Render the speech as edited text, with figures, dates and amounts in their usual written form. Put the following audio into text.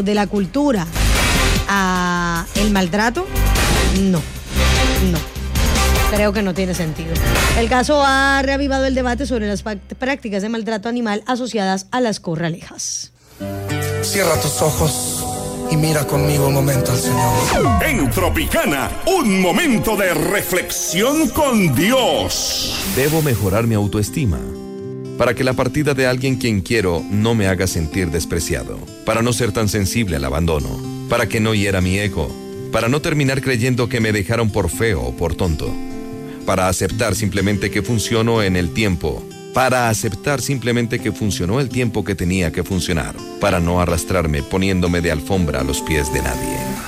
de la cultura a el maltrato, no. Creo que no tiene sentido. El caso ha reavivado el debate sobre las prácticas de maltrato animal asociadas a las corralejas. Cierra tus ojos y mira conmigo un momento al Señor. En Tropicana, un momento de reflexión con Dios. Debo mejorar mi autoestima para que la partida de alguien quien quiero no me haga sentir despreciado, para no ser tan sensible al abandono, para que no hiera mi ego, para no terminar creyendo que me dejaron por feo o por tonto, para aceptar simplemente que funcionó en el tiempo, para aceptar simplemente que funcionó el tiempo que tenía que funcionar, para no arrastrarme poniéndome de alfombra a los pies de nadie.